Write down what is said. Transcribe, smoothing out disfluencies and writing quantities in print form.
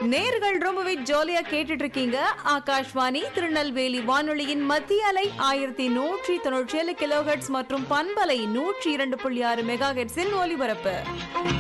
நேர்கள் ரொம்பவே ஜாலியா கேட்டுட்டு இருக்கீங்க. ஆகாஷ்வாணி திருநெல்வேலி வானொலியின் மத்திய அலை 1197 கிலோஹெர்ட்ஸ் மற்றும் பண்பலை 102.6 மெகாஹெர்ட்ஸின் ஒலிபரப்பு.